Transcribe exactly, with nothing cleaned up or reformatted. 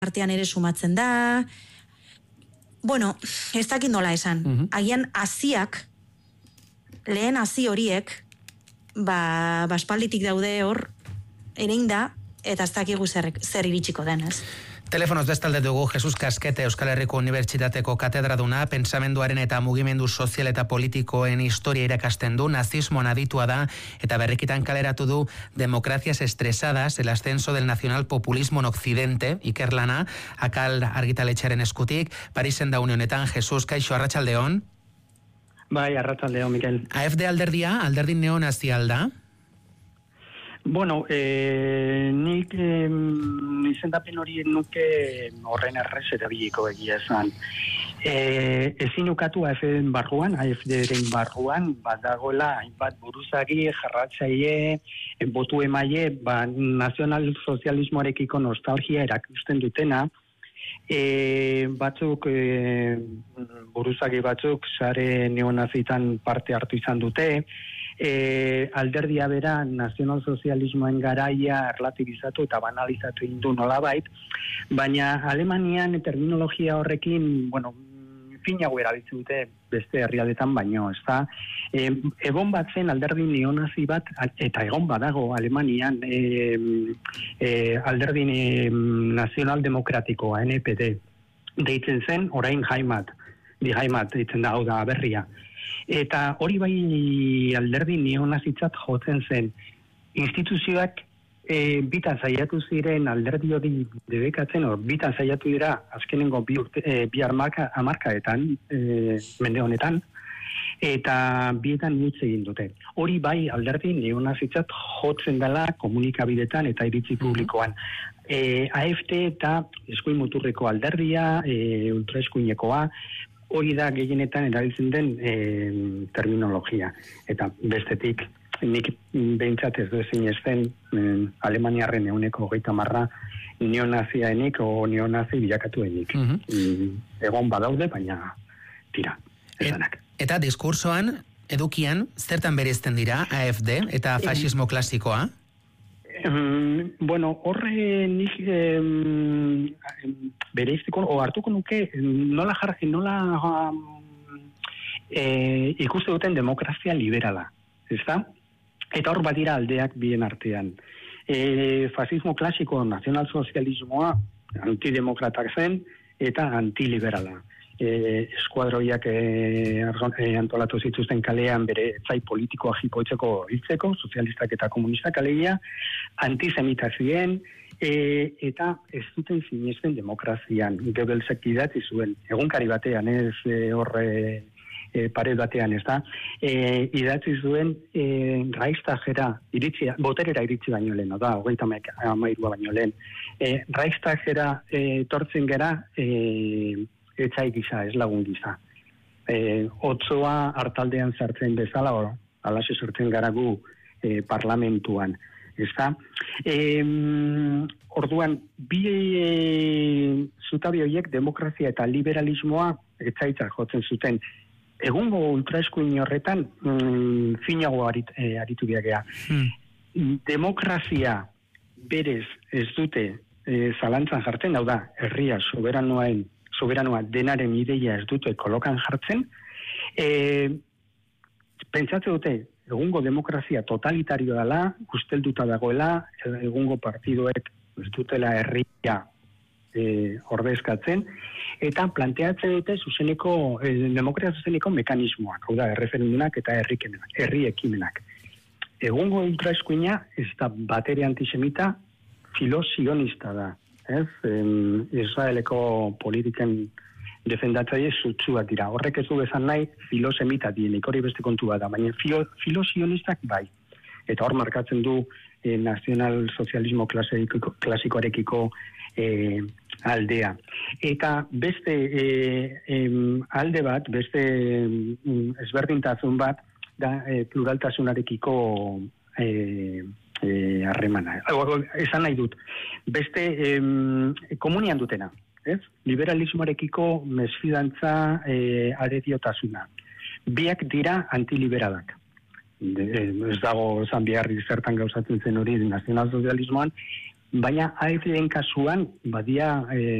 artean ere sumatzen da. Bueno, ez dakit nola esan. Uh-huh. Agian hasiak, lehen hasi horiek, ba, baspalditik daude hor, erein da, eta ez dakigu zer, zer iritsiko denez. Telefonoz bestalde dugu Jesus Kaskete Euskal Herriko Unibertsitateko katedraduna, pentsamenduaren eta mugimendu sozial eta politikoen historia irakasten du, nazismoan aditua da, eta berrikitan kaleratu du Democracias estresadas, el ascenso del nacionalpopulismo en Occidente, ikerlana, akal argitaletxearen eskutik, Parisen da unionetan. Jesus, kaixo, arratsaldeon. Bai, arratsaldeon, Mikel. A F D alderdia, alderdin neonazi alda? Bueno, eh, nik eh, izendapen hori nuke horren errez erabiliko egia esan. Eh, ezin ukatu A F D-en barruan, A F D-en barruan, bat dagoela, hainbat buruzagi, jarratzaile, botu emaile, ba, nazional-sozialismoarekiko nostalgia erakusten dutena, e, batzuk, e, buruzagi batzuk, sare neonazitan parte hartu izan dute, E, alderdia bera nazionalsozialismoen garaia erlatibizatu eta banalizatu indu nolabait, baina Alemanian terminologia horrekin, bueno, finago erabiltzen dute beste herrialdetan baino, ez da? E, egon bat zen alderdi neonazi bat, eta egon badago Alemanian e, e, alderdi e, nazionaldemokratikoa, N P D, deitzen zen orain Heimat, di Heimat deitzen da, hau da, berria. Eta hori bai alderdi neonazitzat jotzen zen. Instituzioak e, bitan saiatu ziren alderdi hori debekatzen, or, bitan saiatu dira azkenengo bi, urte, e, bi armarka, amarkaetan, e, mende honetan, eta bietan nitze egin dute. Hori bai alderdi neonazitzat jotzen dela komunikabidetan eta iritzi publikoan. E, A F D eta eskuin muturreko alderdia, e, ultraeskuinekoa, hori da gehienetan erabiltzen den e, terminologia. Eta bestetik, nik behintzat ez duzin ezten e, Alemaniarren euneko hogeita marra neonaziaenik o neonazi bilakatuenik. Uh-huh. Egon badaude, baina tira, esanak. Et, eta diskursoan, edukian, zertan bereizten dira A F D eta fascismo klasikoa? Um, bueno, horre nik um, bereiztiko, o hartuko nuke, nola jarri, nola um, e, ikuste duten demokrazia liberala, ez da? Eta hor badira aldeak bien artean. E, fascismo klasiko, nazionalsozialismoa, antidemokratak zen, eta antiliberala. E, eskuadroiak e, antolatu zituzten kalean bere zai politikoa jipoitzeko hiltzeko, sozialistak eta komunistak alegia, antisemita ziren, e, eta ez zuten sinesten demokrazian. Goebbelsek idatzi zuen, egunkari batean, ez e, horre e, pared batean, ez da, e, idatzi zuen e, Reichstagera, iritsi, boterera iritsi baino lehen, da, hogeita hamairua baino lehen. E, Reichstagera e, tortzen gera, e, etzai gisa, ez lagun gisa. E, otzoa hartaldean sartzen bezala, or, alaxe sartzen gara gu e, parlamentuan. Ezta? E, orduan, bi e, zutabi horiek demokrazia eta liberalismoa etzaitzak jotzen zuten. Egungo ultraeskuin horretan mm, finago arit, e, aritu biagea. Hmm. Demokrazia berez ez dute e, zalantzan jartzen, hau da, herria soberanoaen soberanoa denaren ideia ez dute kolokan jartzen, e, pentsatze dute, egungo demokrazia totalitario dela, ustelduta dagoela, egungo partidoek ez dutela herria e, ordezkatzen, eta planteatzen dute zuzeneko, e, demokrazia zuzeneko mekanismoak, hau da, erreferendunak eta herri ekimenak. Egungo ultraeskuina ez da batere antisemita, filosionista da. Ez, em, Israeleko politiken defendatzaile zutsuak dira. Horrek ez du bezan nahi filosemita dienik, hori beste kontua da, baina filo, filosionistak bai. Eta hor markatzen du eh, nazional-sozialismo klasiko, klasikoarekiko eh, aldea. Eta beste eh, em, alde bat, beste em, ezberdintasun bat, da eh, pluraltasunarekiko eh, E, harremana. Esan nahi dut. Beste em, komunian dutena. Ez? Liberalismoarekiko mesfidantza e, arediotasuna. Biak dira antiliberalak. De, ez dago zan biharri zertan gauzatzen zen hori nazionalsozialismoan, baina A F D-en kasuan, badia, e,